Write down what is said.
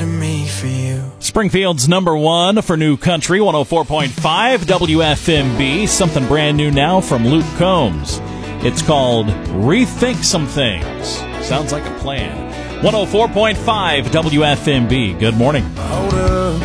good to me for you. Springfield's number one for New Country, 104.5 WFMB. Something brand new now from Luke Combs. It's called Rethink Some Things. Sounds like a plan. 104.5 WFMB. Good morning. Hold up.